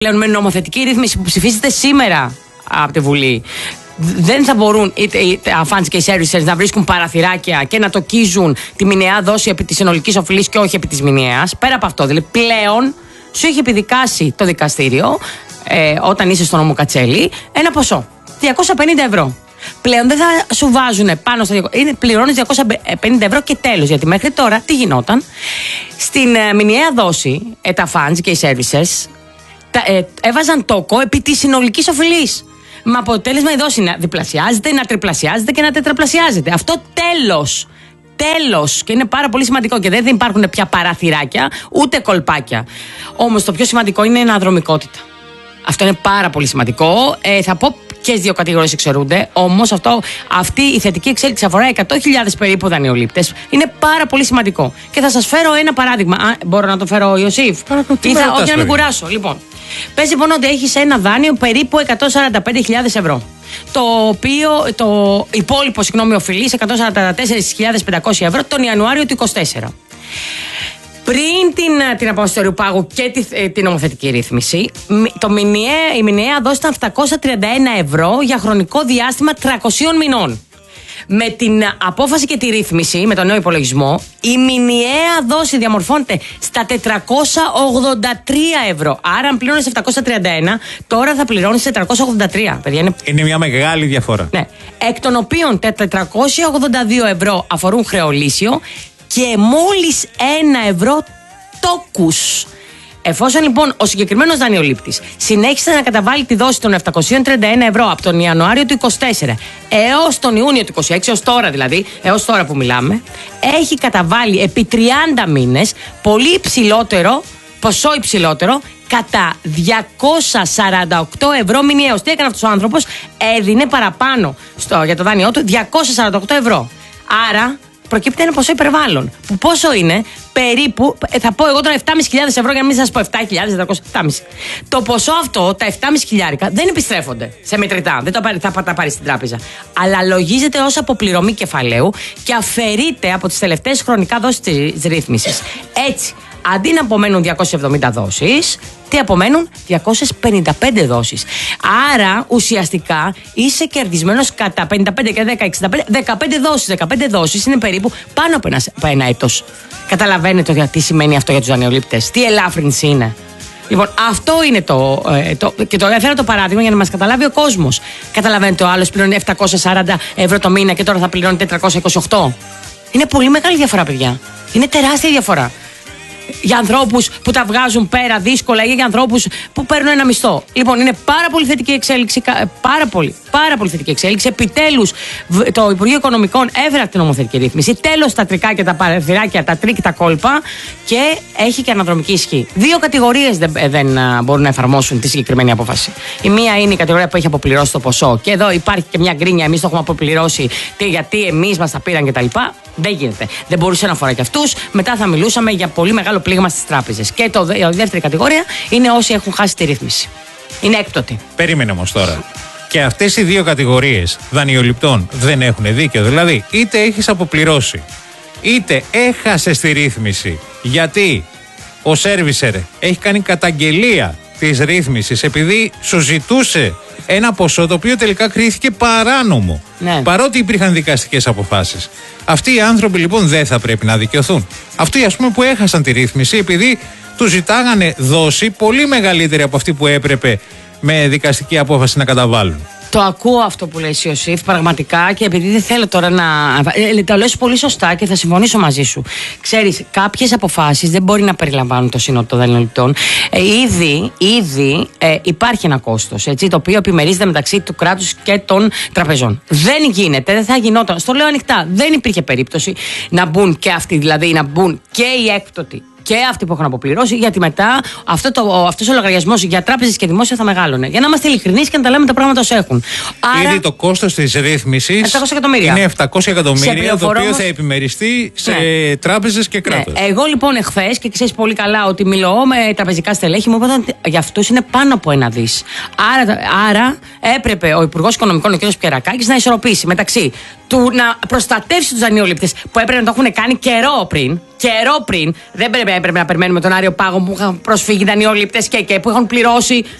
Πλέον με νομοθετική ρύθμιση που ψηφίζεται σήμερα από τη Βουλή, δεν θα μπορούν είτε funds και οι services να βρίσκουν παραθυράκια και να τοκίζουν τη μηνιαία δόση επί της συνολικής οφειλής και όχι επί της μηνιαίας. Πέρα από αυτό, δηλαδή πλέον σου έχει επιδικάσει το δικαστήριο, όταν είσαι στο νόμο Κατσέλη, ένα ποσό, 250 ευρώ. Πλέον δεν θα σου βάζουν πάνω στο. Πληρώνεις 250 ευρώ και τέλος. Γιατί μέχρι τώρα τι γινόταν? Στην μηνιαία δόση, τα funds και οι services έβαζαν τόκο επί της συνολικής οφειλής. Με αποτέλεσμα η δόση να διπλασιάζεται, να τριπλασιάζεται και να τετραπλασιάζεται. Αυτό τέλος. Και είναι πάρα πολύ σημαντικό και δεν υπάρχουν πια παραθυράκια ούτε κολπάκια. Όμως το πιο σημαντικό είναι η αναδρομικότητα. Αυτό είναι πάρα πολύ σημαντικό. Θα πω και στις δύο κατηγορίες εξαιρούνται. Όμως αυτή η θετική εξέλιξη αφορά 100.000 περίπου δανειολήπτες. Είναι πάρα πολύ σημαντικό. Και θα σας φέρω ένα παράδειγμα. Μπορώ να το φέρω, Ιωσήφ? Όχι, να μην κουράσω. Λοιπόν, πες λοιπόν ότι έχεις ένα δάνειο περίπου 145.000 ευρώ. Το οποίο το υπόλοιπο οφειλής 144.500 ευρώ τον Ιανουάριο του 2024. Πριν την απόφαση του Αριουπάγου και την νομοθετική ρύθμιση, η μηνιαία δόση ήταν 731 ευρώ για χρονικό διάστημα 300 μηνών. Με την απόφαση και τη ρύθμιση, με τον νέο υπολογισμό, η μηνιαία δόση διαμορφώνεται στα 483 ευρώ. Άρα, αν πλήρωνες 731, τώρα θα πληρώνεις 483. Παιδιά, είναι μια μεγάλη διαφορά. Ναι. Εκ των οποίων 482 ευρώ αφορούν χρεολύσιο και μόλις 1 ευρώ τόκους. Εφόσον λοιπόν ο συγκεκριμένος δανειολήπτης συνέχισε να καταβάλει τη δόση των 731 ευρώ από τον Ιανουάριο του 2024 έως τον Ιούνιο του 2026, έως τώρα δηλαδή, έως τώρα που μιλάμε, έχει καταβάλει επί 30 μήνες πολύ υψηλότερο, ποσό υψηλότερο, κατά 248 ευρώ μηνιαίως. Τι έκανε αυτός ο άνθρωπος? Έδινε παραπάνω για το δάνειό του 248 ευρώ. Άρα προκύπτει ένα ποσό υπερβάλλον. Που πόσο είναι? Περίπου, θα πω εγώ τώρα 7.500 ευρώ, για να μην σας πω 7.400. Το ποσό αυτό, τα 7.500 δεν επιστρέφονται σε μετρητά. Δεν θα τα πάρει στην τράπεζα. Αλλά λογίζεται ως αποπληρωμή κεφαλαίου και αφαιρείται από τις τελευταίες χρονικά δόσεις της ρύθμισης. Έτσι, αντί να απομένουν 270 δόσεις, τι απομένουν? 255 δόσεις. Άρα ουσιαστικά είσαι κερδισμένος κατά 55 και 10, 65, 15 δόσεις. 15 δόσεις είναι περίπου πάνω από ένα έτος. Καταλαβαίνετε τι σημαίνει αυτό για τους δανειολήπτες? Τι ελάφρυνση είναι? Λοιπόν, αυτό είναι και το έφερα το παράδειγμα για να μας καταλάβει ο κόσμος. Καταλαβαίνετε, ο άλλος πληρώνει 740 ευρώ το μήνα και τώρα θα πληρώνει 428. Είναι πολύ μεγάλη διαφορά, παιδιά. Είναι τεράστια διαφορά. Για ανθρώπους που τα βγάζουν πέρα δύσκολα ή για ανθρώπους που παίρνουν ένα μισθό. Λοιπόν, είναι πάρα πολύ θετική εξέλιξη. Πάρα πολύ θετική εξέλιξη. Επιτέλους, το Υπουργείο Οικονομικών έβρε την νομοθετική ρύθμιση. Τέλος, τα τρικάκια, τα παραθυράκια, τα τρίκ, τα κόλπα. Και έχει και αναδρομική ισχύ. Δύο κατηγορίες δεν μπορούν να εφαρμόσουν τη συγκεκριμένη απόφαση. Η μία είναι η κατηγορία που έχει αποπληρώσει το ποσό. Και εδώ υπάρχει και μια γκρίνια. Εμείς το έχουμε αποπληρώσει. Γιατί εμείς μας τα πήραν κτλ. Δεν γίνεται. Δεν μπορούσε να αφορά και αυτούς. Μετά θα μιλούσαμε για πολύ μεγάλο πλήγμα στις τράπεζες. Και η δεύτερη κατηγορία είναι όσοι έχουν χάσει τη ρύθμιση. Είναι έκπτωτοι. Περίμενε όμως τώρα. Και αυτές οι δύο κατηγορίες δανειοληπτών δεν έχουν δίκιο. Δηλαδή, είτε έχεις αποπληρώσει, είτε έχασες τη ρύθμιση γιατί ο σέρβισερ έχει κάνει καταγγελία της ρύθμισης επειδή σου ζητούσε ένα ποσό το οποίο τελικά κρίθηκε παράνομο. Ναι. Παρότι υπήρχαν δικαστικές αποφάσεις. Αυτοί οι άνθρωποι λοιπόν δεν θα πρέπει να δικαιωθούν. Αυτοί, ας πούμε, που έχασαν τη ρύθμιση επειδή του ζητάγανε δόση πολύ μεγαλύτερη από αυτή που έπρεπε με δικαστική απόφαση να καταβάλουν. Το ακούω αυτό που λέει Ιωσήφ, πραγματικά, και επειδή δεν θέλω τώρα να. Το λες πολύ σωστά και θα συμφωνήσω μαζί σου. Ξέρεις, κάποιες αποφάσεις δεν μπορεί να περιλαμβάνουν το σύνολο των δανειοληπτών. Ήδη υπάρχει ένα κόστος, το οποίο επιμερίζεται μεταξύ του κράτους και των τραπεζών. Δεν γίνεται, δεν θα γινόταν. Στο λέω ανοιχτά, δεν υπήρχε περίπτωση να μπουν και αυτοί, δηλαδή να μπουν και οι έκπτωτοι και αυτοί που έχουν αποπληρώσει, γιατί μετά αυτός ο λογαριασμός για τράπεζες και δημόσια θα μεγάλωνε. Για να είμαστε ειλικρινείς και να τα λέμε τα πράγματα όσο έχουν. Άρα, ήδη το κόστος της ρύθμισης είναι 700 εκατομμύρια, το οποίο θα επιμεριστεί σε τράπεζες και κράτος. Ναι. Εγώ λοιπόν εχθές, και ξέρεις πολύ καλά ότι μιλώ με τραπεζικά στελέχη, μου είπαν ότι για αυτούς είναι πάνω από 1 δις. Άρα έπρεπε ο Υπουργός Οικονομικών, ο κ. Πιερακάκης, να ισορροπήσει μεταξύ του να προστατεύσει τους δανειολήπτες που έπρεπε να το έχουν κάνει καιρό πριν. Δεν έπρεπε να περιμένουμε τον Άριο Πάγο που είχαν προσφύγει δανειολήπτες και που είχαν πληρώσει